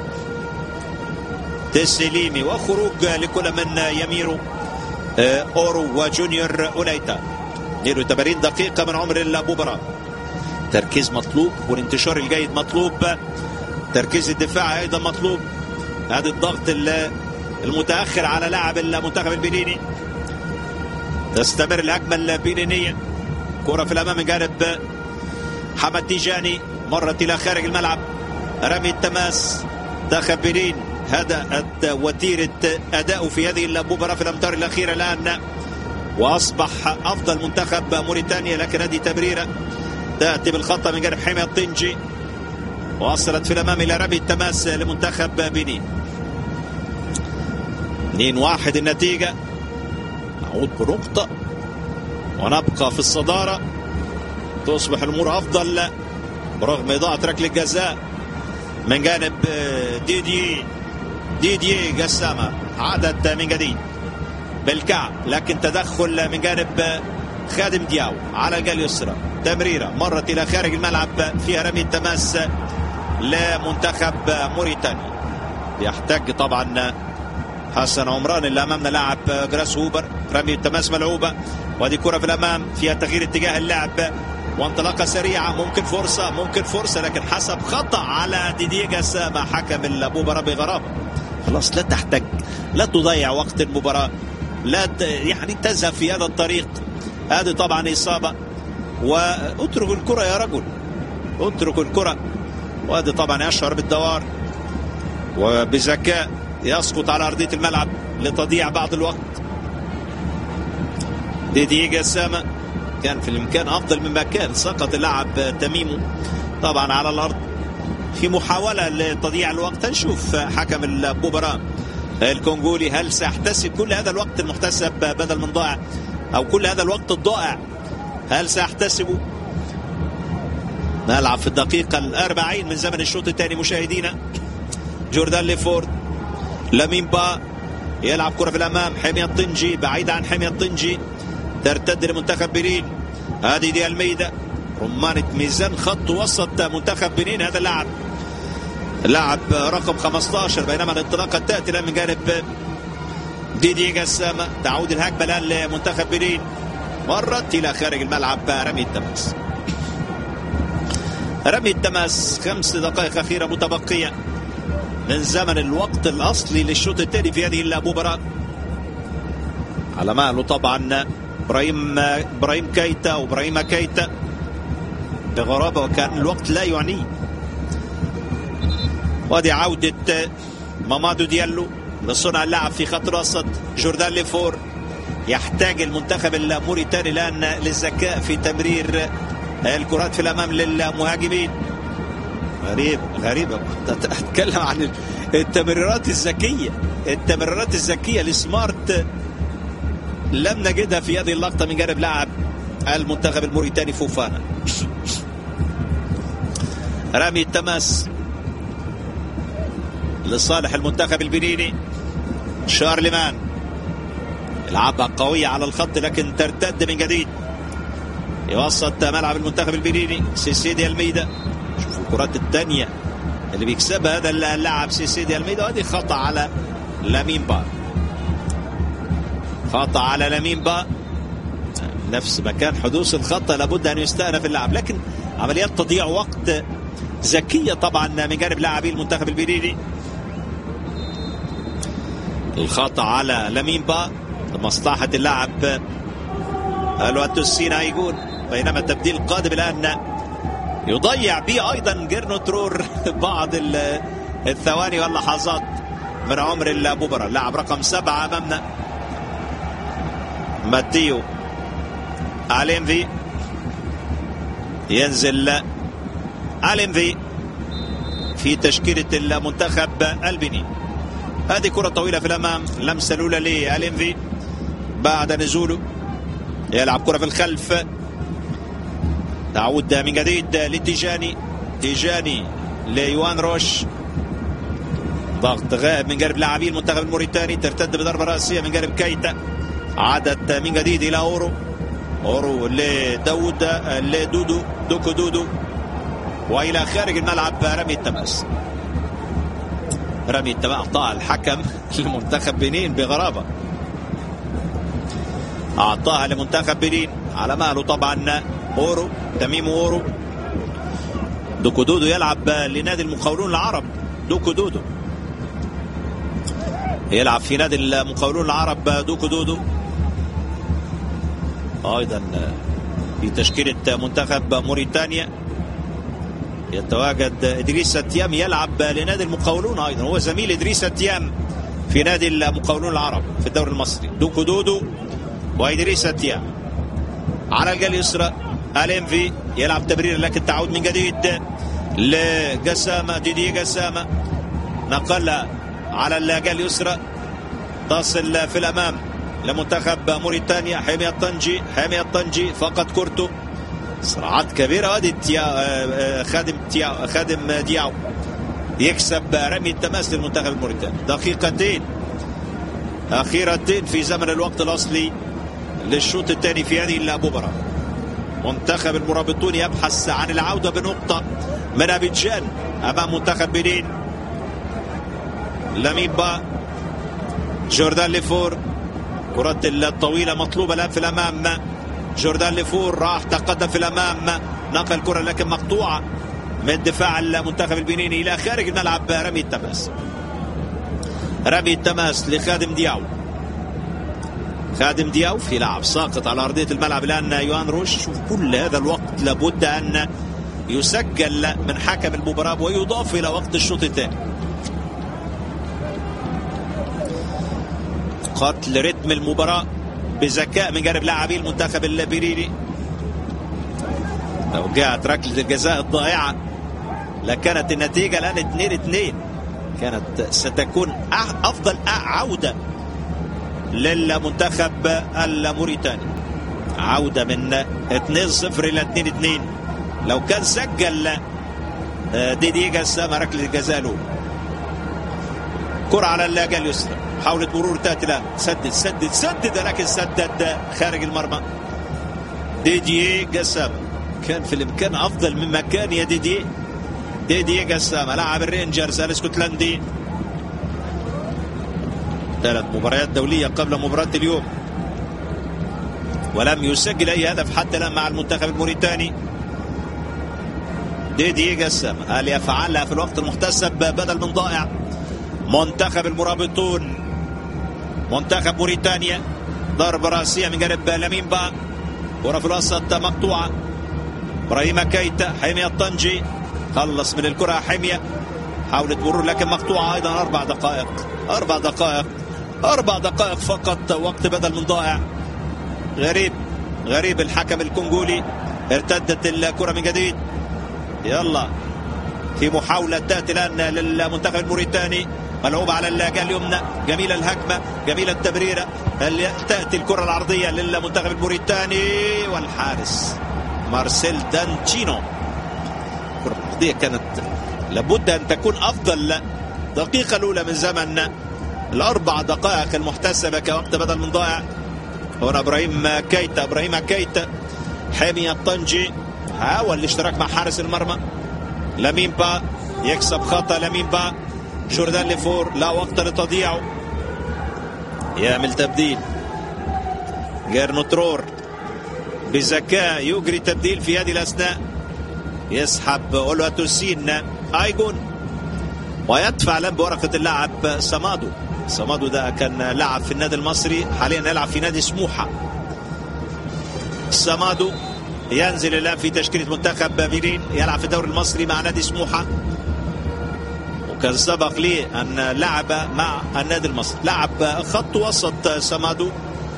تسليمي وخروج لكل من يميرو اورو وجونيور اولايتا. نديروا تمارين دقيقه من عمر المباراه. تركيز مطلوب والانتشار الجيد مطلوب. تركيز الدفاع ايضا مطلوب. هذا الضغط المتاخر على لاعب المنتخب البنيني. تستمر الهجمه البنينيه. كره في الامام من جانب حمد تيجاني مرت الى خارج الملعب. رمي التماس دخل بنين. هذا وتيره اداؤه في هذه المباراه في الامتار الاخيره الان واصبح افضل منتخب موريتانيا. لكن هذه تمريره تاتي بالخطه من جانب حميد الطنجي وصلت في الامام الى رمي التماس لمنتخب بنين. اثنين واحد النتيجه. نعود بنقطه ونبقى في الصداره. تصبح الامور افضل برغم اضاعه ركله جزاء من جانب ديدي ديدي جسامه. عادت من جديد بالكعب لكن تدخل من جانب خادم دياو على الجهه اليسرى. تمريره مرت الى خارج الملعب فيها رمي التماس لمنتخب موريتانيا. يحتاج طبعا حسن عمران اللي امامنا لاعب جراس هوبر. رمي التماس ملعوبه وادي كره في الامام فيها تغيير اتجاه اللعب وانطلاقه سريعه. ممكن فرصه ممكن فرصه لكن حسب خطا على ديدي جسامه حكم المباراه بغرابه. خلاص لا تحتاج لا تضيع وقت المباراه. لا يعني تذهب في هذا الطريق. هذه طبعا اصابه واترك الكره يا رجل اترك الكره. وهذا طبعا يشعر بالدوار وبذكاء يسقط على ارضيه الملعب لتضييع بعض الوقت. ديدي جسامه كان في الامكان افضل مما كان. سقط اللاعب تميمو طبعا على الارض في محاوله لتضييع الوقت. نشوف حكم المباراه الكونغولي. هل سيحتسب كل هذا الوقت المحتسب بدل من ضائع، او كل هذا الوقت الضائع هل سيحتسبه؟ نلعب في الدقيقة الأربعين من زمن الشوط الثاني مشاهدينا. جوردان ليفورد، لامين با يلعب كرة في الأمام، حمية الطنجي بعيد عن حمية الطنجي، ترتد لمنتخب بنين. هذه دي الميدة، رمانة ميزان خط وسط منتخب بنين. هذا اللاعب لاعب رقم خمسة عشر، بينما الانطلاقة تأتي من جانب ديدي جسامة. تعود الهجمة الآن لمنتخب بنين، مرت إلى خارج الملعب. رمي التماس، رمي التماس. خمس دقائق أخيرة متبقية من زمن الوقت الأصلي للشوط الثاني في هذه المباراة. على ماله طبعا إبراهيم إبراهيم كايتا وإبراهيم كايتا بغرابة، وكان الوقت لا يعنيه. وادي عودة مامادو ديالو لصنع اللعب في خط الوسط. جوردان ليفور، يحتاج المنتخب الموريتاني الآن للذكاء في تمرير الكرات في الأمام للمهاجمين. غريب غريبة أتكلم عن التمريرات الذكية، التمريرات الذكية السمارت لم نجدها في هذه اللقطة من جانب لاعب المنتخب الموريتاني فوفانا. رمي التماس لصالح المنتخب البنيني. شارلمان يلعبها قوية على الخط لكن ترتد من جديد. يوسط ملعب المنتخب البنيني سيسيدي الميدا. شوفوا الكرات الثانية اللي بيكسبها هذا اللاعب سيسيدي الميدا. وهذه خطأ على لامين با، خطأ على لامين با. نفس مكان حدوث الخطأ لابد أن يستأنف اللعب، لكن عمليات تضييع وقت ذكية طبعا من جانب لاعبي المنتخب البنيني. الخطأ على لامين با لمصلحة اللاعب الواتو السيناء يقول، بينما التبديل القادم الآن يضيع به أيضا جيرنوت رور بعض الثواني واللحظات من عمر المباراة. اللاعب رقم سبعة أمامنا ماتيو ألينفي، ينزل ألينفي في تشكيلة المنتخب البنين. هذه كرة طويلة في الأمام، لمسة الأولى لألينفي بعد نزوله، يلعب كرة في الخلف، تعود من جديد لتيجاني. تيجاني ليوان روش، ضغط غائب من جانب لاعبي المنتخب الموريتاني، ترتد بضربة رأسية من جانب كايتا. عادت من جديد إلى أورو، أورو لداود لدودو دوكو دودو، وإلى خارج الملعب. رمي التماس، رمي التماس أعطاها الحكم لمنتخب بنين بغرابة، أعطاها لمنتخب بنين على ماله طبعا. أورو، تميم أورو. دوكو دودو يلعب لنادي المقاولون العرب. دوكو دودو يلعب في نادي المقاولون العرب. دوكو دودو أيضا في تشكيلة منتخب موريتانيا. يتواجد إدريس تيام يلعب لنادي المقاولون أيضا، هو زميل إدريس تيام في نادي المقاولون العرب في الدوري المصري. دوكو دودو وإدريس تيام على الجهة اليسرى. ألينفي يلعب تمرير لكن تعود من جديد لجسامة. ديدي جسامة نقلها على الجهة اليسرى، تصل في الأمام لمنتخب موريتانيا. حمية الطنجي، حمية الطنجي فقط كورته، صراعات كبيرة. هذه خادم تياو خادم دياو يكسب رمي التماس للمنتخب الموريتاني. دقيقتين أخيرتين في زمن الوقت الأصلي للشوط الثاني في هذه المباراة. منتخب المرابطون يبحث عن العودة بنقطة من أبيجان أمام منتخب بنين. لامين با، جوردان ليفور، كرة الطويلة مطلوبة الآن في الأمام. جوردان ليفور راح تقدم في الأمام، نقل كرة لكن مقطوعة من دفاع المنتخب البنيني إلى خارج الملعب. رمي التماس، رمي التماس لخادم دياو. خادم دياو في لاعب ساقط على أرضية الملعب الآن يوان روش. شوف كل هذا الوقت لابد أن يسجل من حكم المباراة ويضاف إلى وقت الشوط الثاني. قتل رتم المباراة بذكاء من جانب لاعبي المنتخب البنيني. لو جاءت ركلة الجزاء الضائعة لكانت النتيجة الآن اثنين اثنين. كانت ستكون أفضل عودة للمنتخب الموريتاني، عودة من اثنين صفر إلى اثنين اثنين. لو كان سجل ديدييه جسامة ركلة الجزاء الأولى. كرة على اللاجة اليسرى، حاولت مرور تأتي لها، سدد سدد سدد لكن سدد خارج المرمى. ديدييه جسامة كان في الإمكان أفضل مما كان يا ديدييه. ديدييه جسامة لاعب الرينجرز الاسكتلندي، ثلاث مباريات دولية قبل مباراة اليوم ولم يسجل أي هدف حتى الآن مع المنتخب الموريتاني. ديدييه جسامة هل يفعلها في الوقت المحتسب بدل من ضائع؟ منتخب المرابطون، منتخب موريتانيا، ضربة رأسية من جانب لامين با، كرة في الوسط مقطوعة. ابراهيم كيتا، حمية الطنجي خلص من الكرة. حمية حاولت مرور لكن مقطوعة أيضا. أربع دقائق أربع دقائق أربع دقائق فقط وقت بدل من ضائع. غريب غريب الحكم الكونغولي. ارتدت الكرة من جديد. يلا في محاولة تأتي الآن للمنتخب الموريتاني، ملعوبة على اللاجة اليمنى، جميلة الهجمة، جميلة التمريرة، تأتي الكرة العرضية للمنتخب الموريتاني والحارس مارسيل دانتشينو. الكرة العرضية كانت لابد أن تكون أفضل. دقيقة الأولى من زمن الأربع دقائق المحتسبة كوقت بدل من ضائع. هنا إبراهيم كيتا، إبراهيم كيتا، حمية الطنجي حاول الاشتراك مع حارس المرمى. لامين با يكسب خطأ. لامين با، جوردان ليفور لا وقت لتضييعه، يعمل تبديل. جيرنوترور بذكاء يجري تبديل في هذه الأثناء، يسحب أولواتوسين أيجون ويدفع لم بورقة اللاعب سامادو. سامادو ده كان لاعب في النادي المصري، حاليا يلعب في نادي سموحة. سامادو ينزل الآن في تشكيلة منتخب بنين، يلعب في الدوري المصري مع نادي سموحة، وكان سبق لي أن لعب مع النادي المصري. لعب خط وسط سامادو.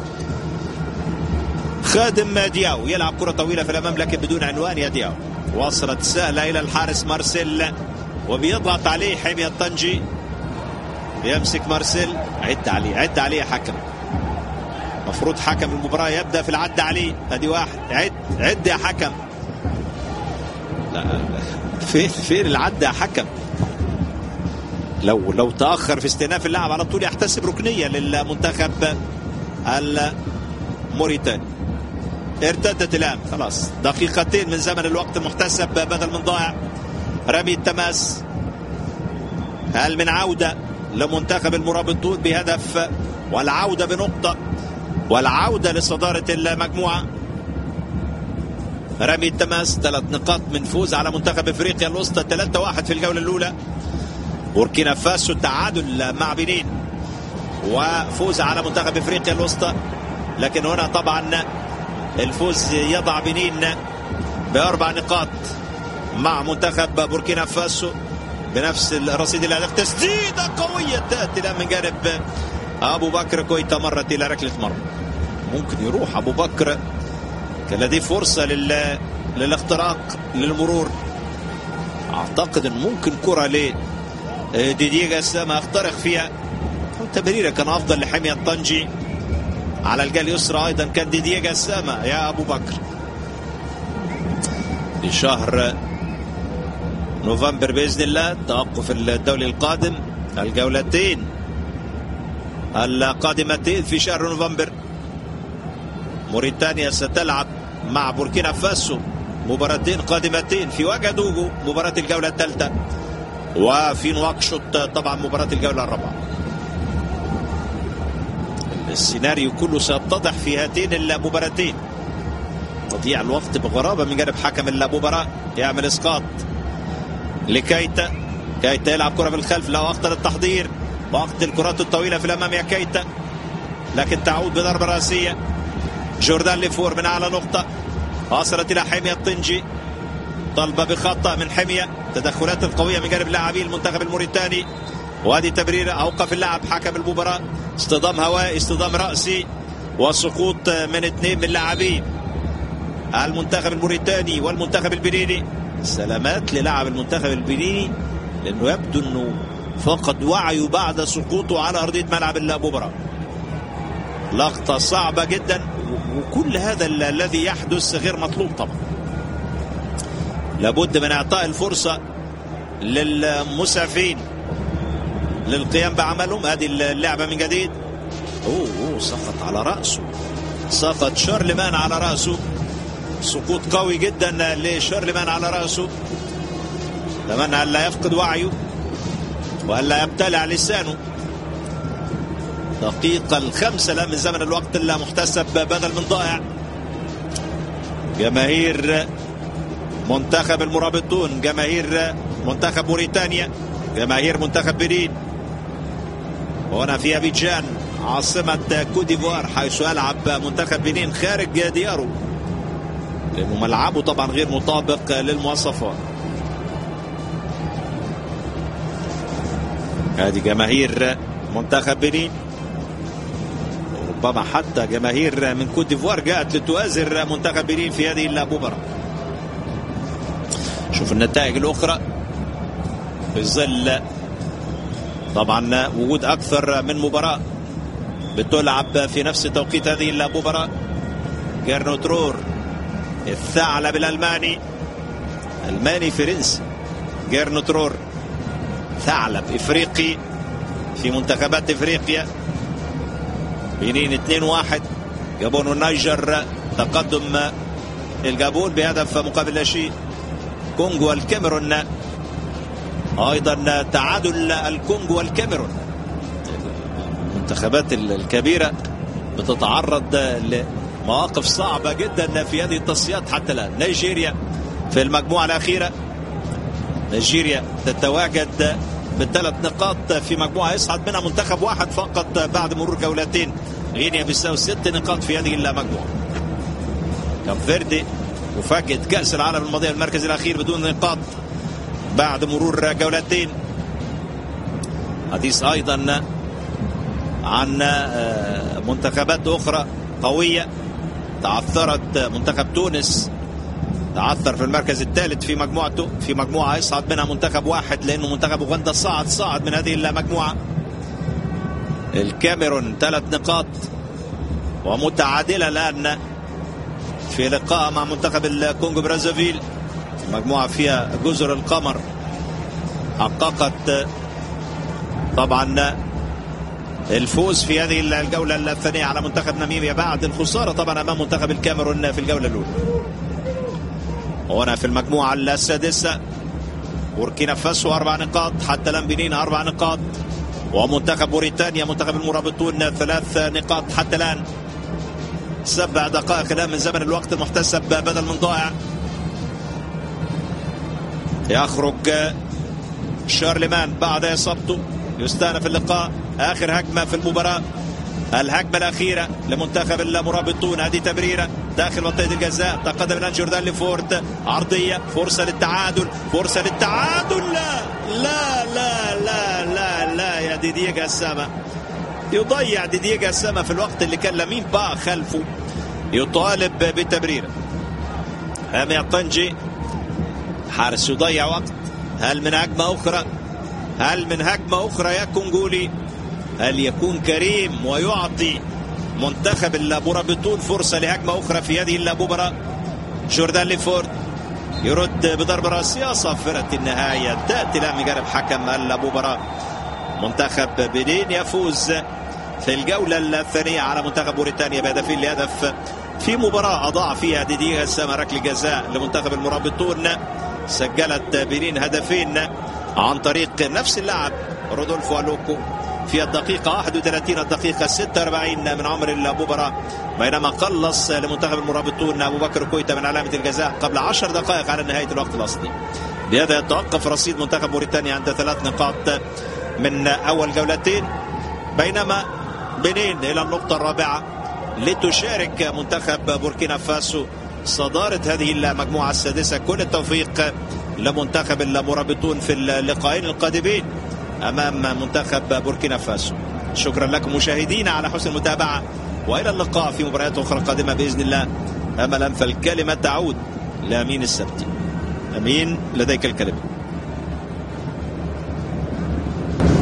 خادم دياو يلعب كرة طويلة في الأمام لكن بدون عنوان. يا دياو وصلت سهلة إلى الحارس مارسيل وبيضغط عليه حمية الطنجي. يمسك مارسيل، عد عليه عد عليه حكم. مفروض حكم المباراة يبدأ في العد عليه. ادي واحد، عد عد يا حكم. لا فين فين العد يا حكم؟ لو لو تأخر في استئناف اللاعب على طول يحتسب ركنية للمنتخب الموريتاني. ارتدت الآن خلاص دقيقتين من زمن الوقت المحتسب بدل من ضائع. رمي التماس. هل من عودة لمنتخب المرابطون بهدف والعودة بنقطة والعودة لصدارة المجموعة؟ رمي التماس، ثلاث نقاط من فوز على منتخب افريقيا الوسطى ثلاثة واحد في الجولة الأولى. بوركينا فاسو تعادل مع بنين وفوز على منتخب افريقيا الوسطى، لكن هنا طبعا الفوز يضع بنين بأربع نقاط مع منتخب بوركينا فاسو بنفس الرصيد الأهداف. تسديدة قوية تأتي من جانب أبو بكر كويتا، مرت إلى ركلة مرمى. ممكن يروح أبو بكر، كان لديه فرصة لل... للاختراق للمرور. أعتقد أن ممكن كرة لديدييه جسامة اخترق فيها. تمريرة كان أفضل لحمية الطنجي على الجهة اليسرى. أيضا كان ديدييه جسامة يا أبو بكر. في شهر نوفمبر بإذن الله توقف الدولي القادم، الجولتين القادمتين في شهر نوفمبر. موريتانيا ستلعب مع بوركينا فاسو مباراتين قادمتين، في وagadugu مباراة الجولة الثالثة، وفي نواكشوط طبعا مباراة الجولة الرابعة. السيناريو كله سيتضح في هاتين المباراتين. تضييع الوقت بغرابة من جانب حكم المباراة، يعمل اسقاط لكيتا. كيتا يلعب كرة في الخلف، لا وقت للتحضير، وقت الكرات الطويلة في الأمام يا كيتا، لكن تعود بضربة رأسية. جوردان ليفور من أعلى نقطة، وصلت إلى حمية الطنجي، طلبة بخطأ من حمية. تدخلات قوية من جانب لاعبي المنتخب الموريتاني، وهذه تمريرة أوقف اللاعب حكم المباراة. اصطدام هوائي، اصطدام رأسي، وسقوط من اثنين من لاعبي المنتخب الموريتاني والمنتخب البنيني. سلامات للاعب المنتخب البنيني، لأنه يبدو أنه فقد وعيه بعد سقوطه على أرضية ملعب البوبرا. لقطة صعبة جدا، وكل هذا الذي يحدث غير مطلوب طبعا. لابد من إعطاء الفرصة للمسعفين للقيام بعملهم. هذه اللعبة من جديد. أوه, أوه سقط على رأسه، سقط شارلمان على رأسه. سقوط قوي جدا لشارلمان على رأسه. أتمنى ألا يفقد وعيه وألا يبتلع لسانه. دقيقة الخمسة لا من زمن الوقت المحتسب بدل من ضائع. جماهير منتخب المرابطون، جماهير منتخب موريتانيا، جماهير منتخب بنين، وهنا في أبيجان عاصمة كوت ديفوار، حيث يلعب منتخب بنين خارج دياره لأنه ملعبه طبعا غير مطابق للمواصفات. هذه جماهير منتخب بنين، ربما حتى جماهير من كوت ديفوار جاءت لتؤازر منتخب بنين في هذه المباراة. شوف النتائج الأخرى في ظل طبعا وجود أكثر من مباراة بتلعب في نفس توقيت هذه المباراة. جيرنوترور الثعلب الألماني، ألماني فرنسي. جيرنوترور ثعلب إفريقي في منتخبات إفريقيا. بنين اثنين واحد. جابون والنيجر تقدم الجابون بهدف مقابل لا شيء. كونغو والكاميرون أيضا تعادل الكونغو والكاميرون. المنتخبات الكبيرة بتتعرض لمواقف صعبة جدا في هذه التصفيات حتى الآن. نيجيريا في المجموعة الأخيرة، نيجيريا تتواجد بثلاث نقاط في مجموعة يصعد منها منتخب واحد فقط بعد مرور جولتين. غينيا بيساو ست نقاط في هذه المجموعة. كاب فيردي مفاجأة كأس العالم الماضية المركز الأخير بدون نقاط بعد مرور جولتين. حديث أيضا عن منتخبات أخرى قوية تعثرت. منتخب تونس تعثر في المركز الثالث في مجموعته، في مجموعة يصعد منها منتخب واحد لأنه منتخب أوغندا صعد صعد من هذه المجموعة. الكاميرون ثلاث نقاط ومتعادلة الآن في لقاء مع منتخب الكونغو برازافيل. مجموعة فيها جزر القمر حققت طبعا الفوز في هذه الجولة الثانية على منتخب ناميبيا بعد الخسارة طبعا أمام منتخب الكاميرون في الجولة الأولى. هنا في المجموعة السادسة بوركينا فاسو أربع نقاط، حتى الآن بنين أربع نقاط، ومنتخب موريتانيا منتخب المرابطون ثلاث نقاط حتى الآن. سبع دقائق الآن من زمن الوقت المحتسب بدل من ضائع. يخرج شارلمان بعد إصابته، يستأنف اللقاء. آخر هجمة في المباراة، الهجمة الأخيرة لمنتخب المرابطون. هذه تمريرة داخل منطقة الجزاء، تقدم الآن جوردان ليفورت، عرضية، فرصة للتعادل، فرصة للتعادل. لا لا لا لا لا, لا يا ديديه جسامة، يضيع ديديه جسامة في الوقت اللي كان لامين با خلفه يطالب بالتمريرة. هامي الطنجي حارس يضيع وقت. هل من هجمة أخرى؟ هل من هجمة أخرى يا كونغولي؟ هل يكون كريم ويعطي منتخب المرابطون فرصة لهجمة أخرى في هذه المباراة؟ جوردان ليفورت يرد بضرب راسية صافرة النهاية تأتي الآن من جانب حكم المباراة. منتخب بنين يفوز في الجولة الثانية على منتخب موريتانيا بهدفين لهدف في مباراة أضاع فيها ديديه جسامة ركلة جزاء لمنتخب المرابطون. سجلت بنين هدفين عن طريق نفس اللاعب رودولفو ألوكو في الدقيقة واحد وثلاثين الدقيقة ستة وأربعين من عمر المباراة، بينما قلص لمنتخب المرابطون أبو بكر كويتا من علامة الجزاء قبل عشر دقائق على نهاية الوقت الأصلي. بهذا يتوقف رصيد منتخب موريتانيا عند ثلاث نقاط من أول جولتين، بينما بنين إلى النقطة الرابعة لتشارك منتخب بوركينا فاسو صدارة هذه المجموعة السادسة. كل التوفيق لمنتخب المرابطون في اللقاءين القادمين أمام منتخب بوركينا فاسو. شكرا لكم مشاهدينا على حسن المتابعة، وإلى اللقاء في مباريات أخرى قادمة بإذن الله. أملا فالكلمة تعود لأمين السبتي. أمين لديك الكلمة.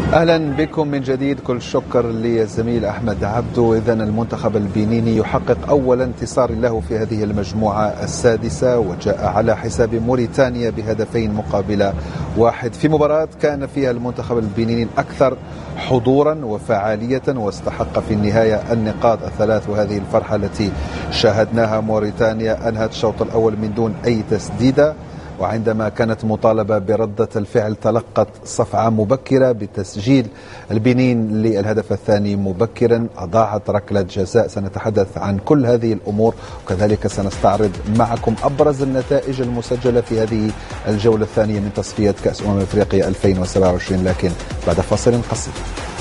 أهلا بكم من جديد. كل الشكر للزميل أحمد عبدو. إذن المنتخب البنيني يحقق أول انتصار له في هذه المجموعة السادسة، وجاء على حساب موريتانيا بهدفين مقابل واحد في مباراة كان فيها المنتخب البنيني الأكثر حضورا وفعالية، واستحق في النهاية النقاط الثلاث. وهذه الفرحة التي شاهدناها، موريتانيا أنهت الشوط الأول من دون أي تسديدة، وعندما كانت مطالبة بردة الفعل تلقت صفعة مبكرة بتسجيل البنين للهدف الثاني مبكرا، أضاعت ركلة جزاء. سنتحدث عن كل هذه الأمور، وكذلك سنستعرض معكم أبرز النتائج المسجلة في هذه الجولة الثانية من تصفية كأس أمم أفريقيا ألفين وسبعة وعشرين، لكن بعد فاصل قصير.